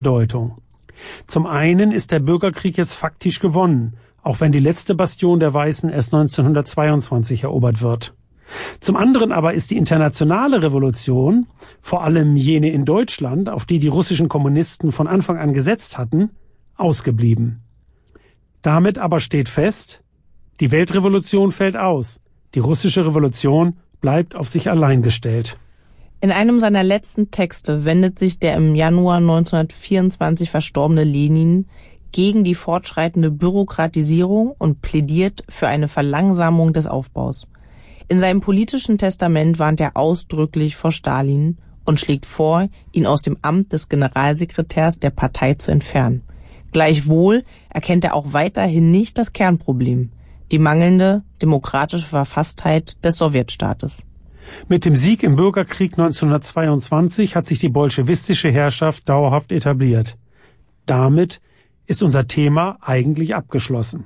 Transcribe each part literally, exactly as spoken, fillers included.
Bedeutung. Zum einen ist der Bürgerkrieg jetzt faktisch gewonnen, auch wenn die letzte Bastion der Weißen erst neunzehnhundertzweiundzwanzig erobert wird. Zum anderen aber ist die internationale Revolution, vor allem jene in Deutschland, auf die die russischen Kommunisten von Anfang an gesetzt hatten, ausgeblieben. Damit aber steht fest, die Weltrevolution fällt aus, die russische Revolution bleibt auf sich allein gestellt. In einem seiner letzten Texte wendet sich der im Januar neunzehnhundertvierundzwanzig verstorbene Lenin gegen die fortschreitende Bürokratisierung und plädiert für eine Verlangsamung des Aufbaus. In seinem politischen Testament warnt er ausdrücklich vor Stalin und schlägt vor, ihn aus dem Amt des Generalsekretärs der Partei zu entfernen. Gleichwohl erkennt er auch weiterhin nicht das Kernproblem, die mangelnde demokratische Verfasstheit des Sowjetstaates. Mit dem Sieg im Bürgerkrieg neunzehnhundertzweiundzwanzig hat sich die bolschewistische Herrschaft dauerhaft etabliert. Damit ist unser Thema eigentlich abgeschlossen.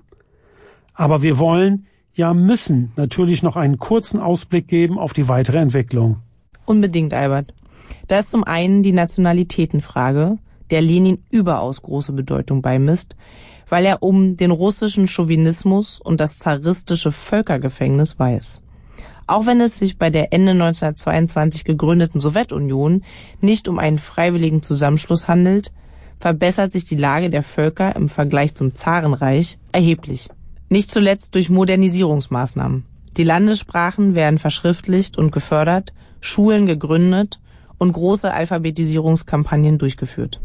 Aber wir wollen, ja müssen, natürlich noch einen kurzen Ausblick geben auf die weitere Entwicklung. Unbedingt, Albert. Da ist zum einen die Nationalitätenfrage, der Lenin überaus große Bedeutung beimisst, weil er um den russischen Chauvinismus und das zaristische Völkergefängnis weiß. Auch wenn es sich bei der Ende neunzehnhundertzweiundzwanzig gegründeten Sowjetunion nicht um einen freiwilligen Zusammenschluss handelt, verbessert sich die Lage der Völker im Vergleich zum Zarenreich erheblich. Nicht zuletzt durch Modernisierungsmaßnahmen. Die Landessprachen werden verschriftlicht und gefördert, Schulen gegründet und große Alphabetisierungskampagnen durchgeführt.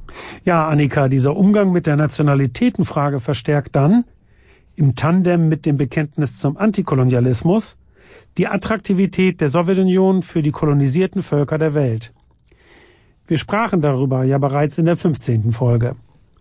Ja, Annika, dieser Umgang mit der Nationalitätenfrage verstärkt dann, im Tandem mit dem Bekenntnis zum Antikolonialismus, die Attraktivität der Sowjetunion für die kolonisierten Völker der Welt. Wir sprachen darüber ja bereits in der fünfzehnten Folge.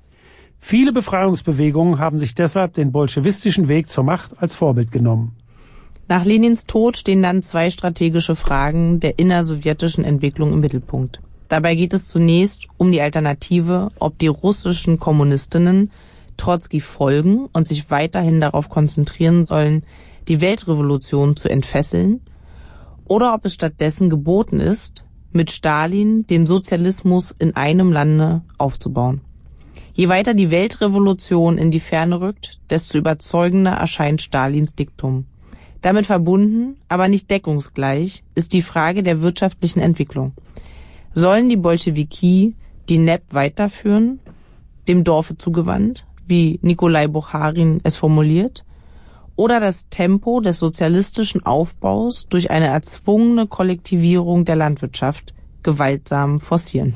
Viele Befreiungsbewegungen haben sich deshalb den bolschewistischen Weg zur Macht als Vorbild genommen. Nach Lenins Tod stehen dann zwei strategische Fragen der innersowjetischen Entwicklung im Mittelpunkt. Dabei geht es zunächst um die Alternative, ob die russischen Kommunistinnen Trotzki folgen und sich weiterhin darauf konzentrieren sollen, die Weltrevolution zu entfesseln, oder ob es stattdessen geboten ist, mit Stalin den Sozialismus in einem Lande aufzubauen. Je weiter die Weltrevolution in die Ferne rückt, desto überzeugender erscheint Stalins Diktum. Damit verbunden, aber nicht deckungsgleich, ist die Frage der wirtschaftlichen Entwicklung. Sollen die Bolschewiki die N E P weiterführen, dem Dorfe zugewandt, wie Nikolai Bukharin es formuliert, oder das Tempo des sozialistischen Aufbaus durch eine erzwungene Kollektivierung der Landwirtschaft gewaltsam forcieren?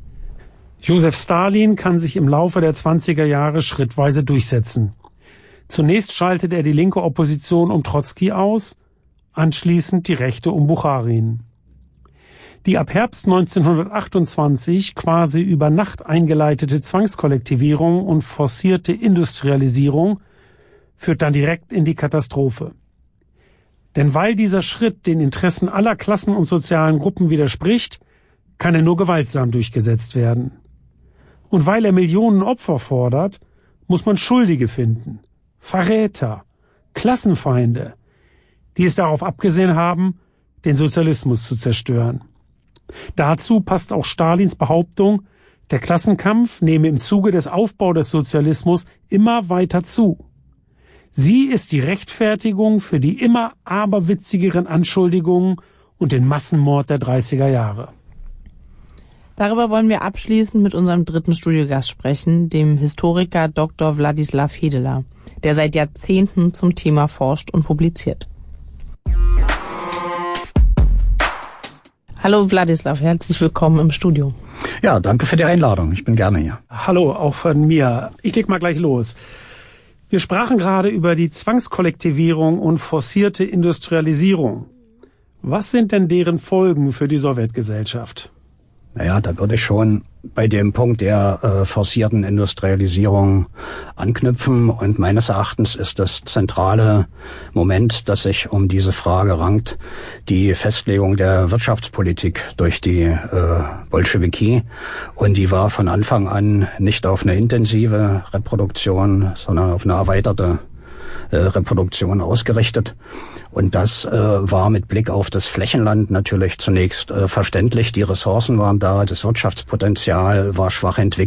Josef Stalin kann sich im Laufe der zwanziger Jahre schrittweise durchsetzen. Zunächst schaltet er die linke Opposition um Trotzki aus, anschließend die rechte um Bukharin. Die ab Herbst neunzehnhundertachtundzwanzig quasi über Nacht eingeleitete Zwangskollektivierung und forcierte Industrialisierung führt dann direkt in die Katastrophe. Denn weil dieser Schritt den Interessen aller Klassen und sozialen Gruppen widerspricht, kann er nur gewaltsam durchgesetzt werden. Und weil er Millionen Opfer fordert, muss man Schuldige finden, Verräter, Klassenfeinde, die es darauf abgesehen haben, den Sozialismus zu zerstören. Dazu passt auch Stalins Behauptung, der Klassenkampf nehme im Zuge des Aufbaus des Sozialismus immer weiter zu. Sie ist die Rechtfertigung für die immer aberwitzigeren Anschuldigungen und den Massenmord der dreißiger Jahre. Darüber wollen wir abschließend mit unserem dritten Studiogast sprechen, dem Historiker Doktor Wladislaw Hedeler, der seit Jahrzehnten zum Thema forscht und publiziert. Hallo Wladislaw, herzlich willkommen im Studio. Ja, danke für die Einladung. Ich bin gerne hier. Hallo, auch von mir. Ich leg mal gleich los. Wir sprachen gerade über die Zwangskollektivierung und forcierte Industrialisierung. Was sind denn deren Folgen für die Sowjetgesellschaft? Naja, da würde ich schon bei dem Punkt der äh, forcierten Industrialisierung anknüpfen. Und meines Erachtens ist das zentrale Moment, das sich um diese Frage rankt, die Festlegung der Wirtschaftspolitik durch die äh, Bolschewiki. Und die war von Anfang an nicht auf eine intensive Reproduktion, sondern auf eine erweiterte äh, Reproduktion ausgerichtet. Und das äh, war mit Blick auf das Flächenland natürlich zunächst äh, verständlich. Die Ressourcen waren da, das Wirtschaftspotenzial war schwach entwickelt.